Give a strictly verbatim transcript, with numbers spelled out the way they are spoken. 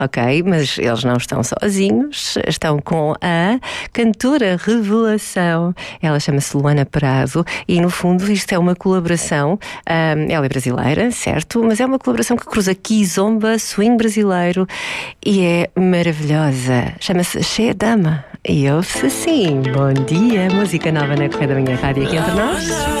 ok? Mas eles não estão sozinhos, estão com a cantora revelação. Ela chama-se Luana Prado e, no fundo, isto é uma colaboração. Um, ela é brasileira, certo? Mas é uma colaboração que cruza kizomba, swing brasileiro e é maravilhosa. Chama-se Cheia Dama. E ouve-se assim. Bom dia, música nova na Correia da Minha Rádio aqui entre nós.